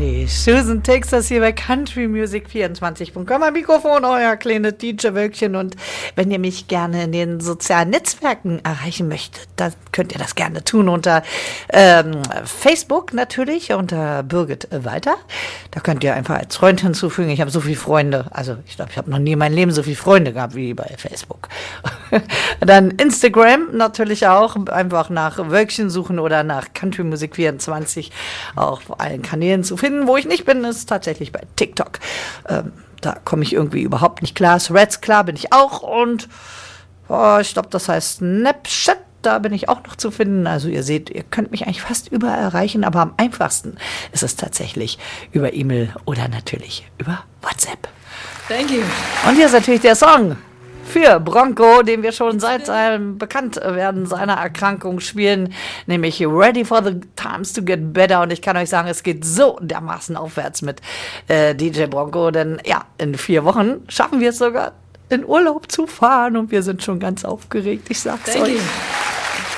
Die Susan Texas hier bei countrymusic24.com. Am Mikrofon euer kleines DJ-Wölkchen. Und wenn ihr mich gerne in den sozialen Netzwerken erreichen möchtet, dann könnt ihr das gerne tun unter Facebook natürlich, unter Birgit Walter. Da könnt ihr einfach als Freund hinzufügen. Ich habe so viele Freunde. Also ich glaube, ich habe noch nie in meinem Leben so viele Freunde gehabt wie bei Facebook. Dann Instagram natürlich auch. Einfach nach Wölkchen suchen oder nach countrymusic24 auf allen Kanälen zu finden. Wo ich nicht bin, ist tatsächlich bei TikTok. Da komme ich irgendwie überhaupt nicht klar. Threads, klar, bin ich auch. Und ich glaube, das heißt Snapchat. Da bin ich auch noch zu finden. Also ihr seht, ihr könnt mich eigentlich fast überall erreichen. Aber am einfachsten ist es tatsächlich über E-Mail oder natürlich über WhatsApp. Thank you. Und hier ist natürlich der Song für Bronco, den wir schon seit seinem Bekanntwerden seiner Erkrankung spielen, nämlich Ready for the Times to Get Better. Und ich kann euch sagen, es geht so dermaßen aufwärts mit DJ Bronco, denn ja, in 4 Wochen schaffen wir es sogar, in Urlaub zu fahren und wir sind schon ganz aufgeregt, ich sag's euch.